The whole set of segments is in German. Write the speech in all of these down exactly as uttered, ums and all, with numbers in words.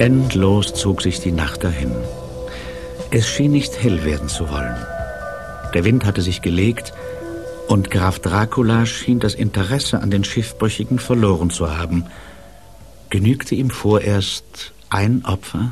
Endlos zog sich die Nacht dahin. Es schien nicht hell werden zu wollen. Der Wind hatte sich gelegt und Graf Dracula schien das Interesse an den Schiffbrüchigen verloren zu haben. Genügte ihm vorerst ein Opfer?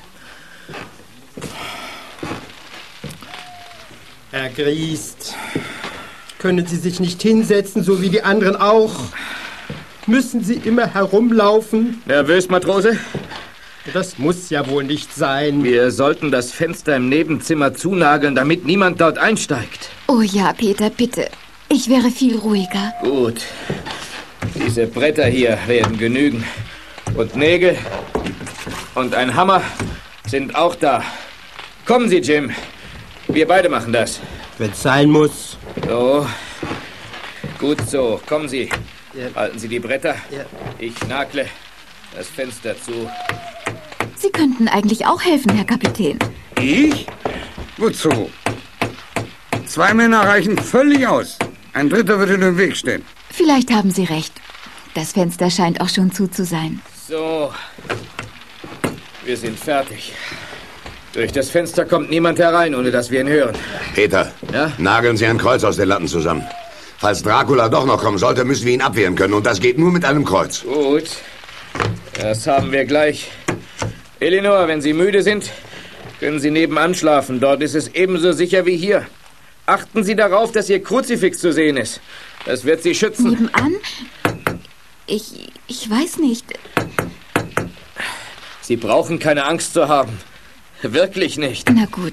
Herr Griest, können Sie sich nicht hinsetzen, so wie die anderen auch? Müssen Sie immer herumlaufen? Nervös, Matrose? Das muss ja wohl nicht sein. Wir sollten das Fenster im Nebenzimmer zunageln, damit niemand dort einsteigt. Oh ja, Peter, bitte. Ich wäre viel ruhiger. Gut. Diese Bretter hier werden genügen. Und Nägel und ein Hammer sind auch da. Kommen Sie, Jim. Wir beide machen das. Wenn's sein muss. So. Gut so. Kommen Sie. Ja. Halten Sie die Bretter. Ja. Ich nagle das Fenster zu. Sie könnten eigentlich auch helfen, Herr Kapitän. Ich? Wozu? Zwei Männer reichen völlig aus. Ein dritter würde im Weg stehen. Vielleicht haben Sie recht. Das Fenster scheint auch schon zu zu sein. So. Wir sind fertig. Durch das Fenster kommt niemand herein, ohne dass wir ihn hören. Peter, ja? Nageln Sie ein Kreuz aus den Latten zusammen. Falls Dracula doch noch kommen sollte, müssen wir ihn abwehren können. Und das geht nur mit einem Kreuz. Gut. Das haben wir gleich. Elinor, wenn Sie müde sind, können Sie nebenan schlafen. Dort ist es ebenso sicher wie hier. Achten Sie darauf, dass Ihr Kruzifix zu sehen ist. Das wird Sie schützen. Nebenan? Ich, ich weiß nicht. Sie brauchen keine Angst zu haben. Wirklich nicht. Na gut.